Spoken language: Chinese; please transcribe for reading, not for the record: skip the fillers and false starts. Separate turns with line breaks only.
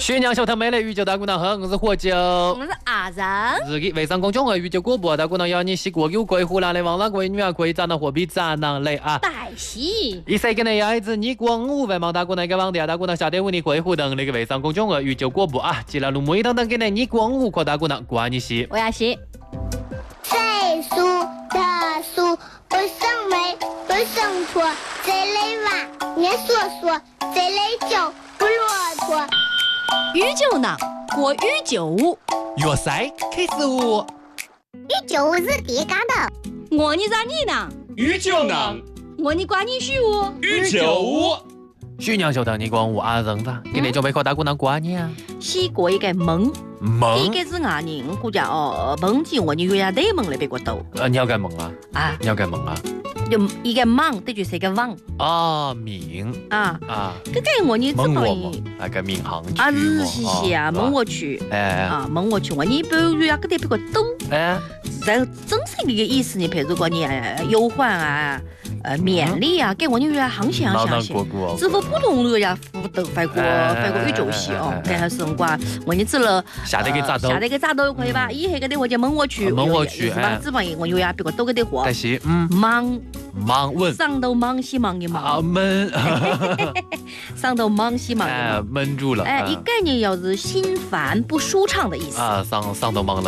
徐娘小头妹的宇宙大姑娘好，我是火酒，
我是阿然。
日记微商公众号宇宙广播大姑娘要你是国有贵湖南的王老贵女儿可以找到货币展览类啊。
大喜。
一岁跟你要一次你光五万毛大姑娘给网店大姑娘下点为你贵湖等那个微商公众号宇宙广播啊，记了路每当等给你光五块大姑娘关你西。
我要写。
岁数特殊，不生美，不生错，这类娃年说说，这类酒不啰嗦。
宇宙呢？过宇宙舞。
粤赛开始舞。
宇宙舞是第干的。
我你让你呢？
宇宙呢？
我你管你许舞。
宇宙舞。
徐娘小头你光五啊人吧，给你准备块大姑娘关你啊。
是过一个蒙。
蒙。
一个是外人，我叫蒙字，我你约下对蒙那边个斗。
你要干蒙啊？
啊，
你要干蒙啊？
就一个忙，等于是一个网。
啊，民
啊
啊，
这个我你只
蒙我
可
嘛
以。
那个民航区
啊，
嘛
是是啊，蒙我去。
哎
啊，蒙我去，我你不约下个对别个斗。
哎，
然后真是这个意思呢，譬如说你忧患啊，勉励啊，给我你约航线
老
相信。
过
支付普通人家付都翻过宇宙系哦，这还是我挂我你只了
下得个咋斗？
下得个咋斗可以吧？以后个的我就蒙我去，
蒙我去，
是吧？指望我约下别个都个的货。
但是忙问
上头忙西忙一忙
啊闷，
上头忙西忙一忙，
闷住了。
一概念要是心烦不舒畅的意思
啊，上头忙了。